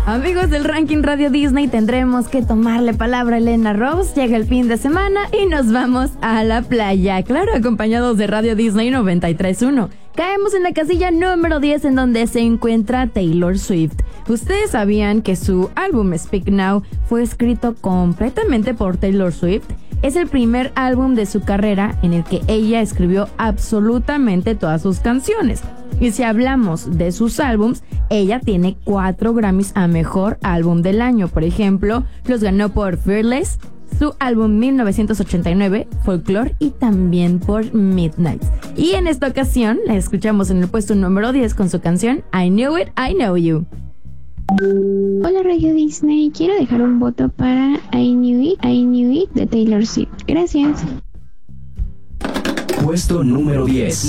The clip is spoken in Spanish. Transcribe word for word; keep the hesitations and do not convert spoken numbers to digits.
Amigos del ranking Radio Disney, tendremos que tomarle palabra a Elena Rose. Llega el fin de semana y nos vamos a la playa. Claro, acompañados de Radio Disney noventa y tres punto uno. Caemos en la casilla número diez, en donde se encuentra Taylor Swift. ¿Ustedes sabían que su álbum Speak Now fue escrito completamente por Taylor Swift? Es el primer álbum de su carrera en el que ella escribió absolutamente todas sus canciones. Y si hablamos de sus álbums, ella tiene cuatro Grammys a Mejor Álbum del Año. Por ejemplo, los ganó por Fearless, su álbum mil novecientos ochenta y nueve, Folklore, y también por Midnight. Y en esta ocasión la escuchamos en el puesto número diez con su canción I Knew It, I Know You. Hola Radio Disney, quiero dejar un voto para I Knew It, I Knew It de Taylor Swift. Gracias. Puesto número diez.